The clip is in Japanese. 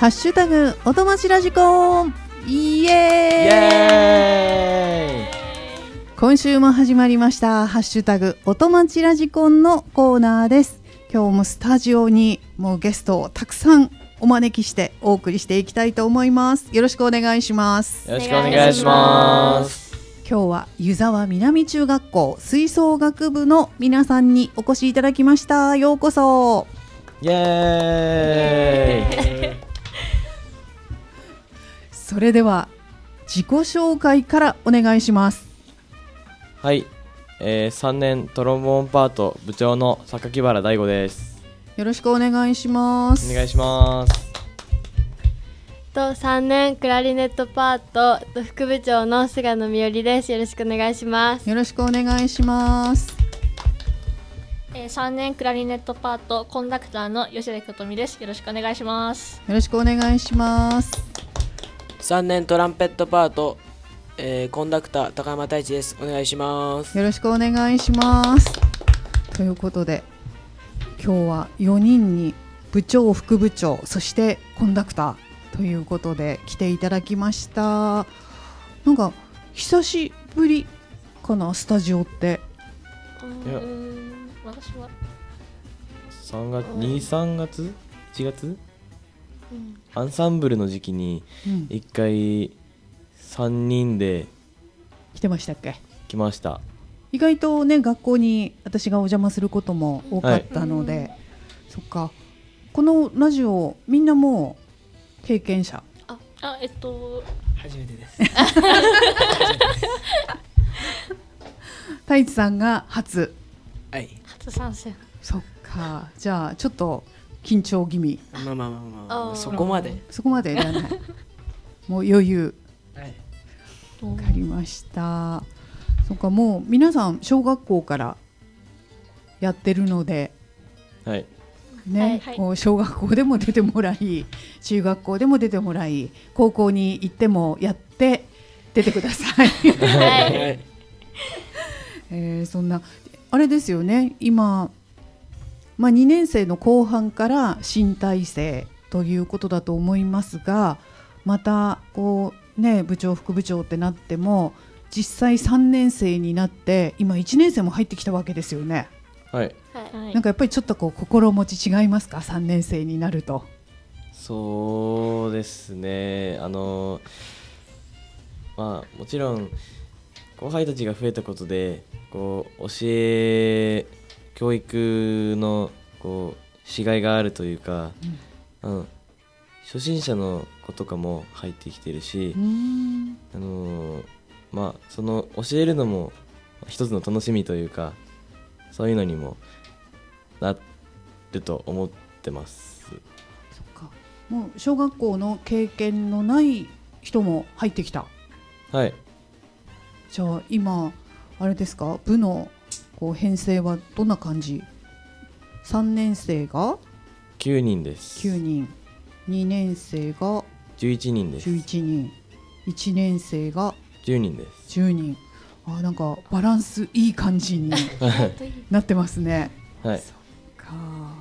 ハッシュタグ音町ラジコンイエーイ、 イエーイ。 今週も始まりましたハッシュタグ音町ラジコンのコーナーです。今日もスタジオにもうゲストをたくさんお招きしてお送りしていきたいと思います。よろしくお願いします。 よろしくお願いします。 今日は湯沢南中学校吹奏楽部の皆さんにお越しいただきました。ようこそ。 イエーイ。 それでは自己紹介からお願いします。 はい、3年トロンボーンパート部長の榊原大吾です。 よろしくお願いします。 お願いします。 3年クラリネットパート副部長の菅野美織です。よろしくお願いします。 よろしくお願いします。 3年クラリネットパートコンダクターの吉田琴美です。よろしくお願いします。 よろしくお願いします。 3年トランペットパート、コンダクター高山太一です。お願いします。 よろしくお願いします。ということで今日は4人に部長副部長そしてコンダクターということで来ていただきました。なんか久しぶりかなスタジオって。 私は 3月2、3月1月、アンサンブルの時期に1回3人で来てましたっけ。 来ました。 意外とね学校に私がお邪魔することも多かったので、そっか。このラジオみんなもう経験者。 初めてです。 太一さんが初。 はい。 初参戦。 そっか。じゃあちょっと緊張気味。 まあそこまでいらない。もう余裕。 はい。 わかりました。そっか、もう皆さん小学校からやってるので、 はいね、 はいこう小学校でも出てもらい、中学校でも出てもらい、高校に行ってもやって出てください。 はいそんなあれですよね。今、2年生の後半から新体制ということだと思いますが、またこうね部長副部長ってなっても実際3年生になって今1年生も入ってきたわけですよね。 はい、 なんかやっぱりちょっとこう心持ち違いますか3年生になると。 そうですね。もちろん後輩たちが増えたことでこう教育のこうしがいがあるというか、初心者の子とかも入ってきてるし、その教えるのも一つの楽しみというか、そういうのにもなると思ってます。 そっか。もう小学校の経験のない人も入ってきた。 はい。 じゃあ今あれですか、部のこう編成はどんな感じ。3年生が 9人です。 9人、2年生が 11人です。 11人、1年生が 10人です。 10人。なんかバランスいい感じになってますね。 はい。 そっか。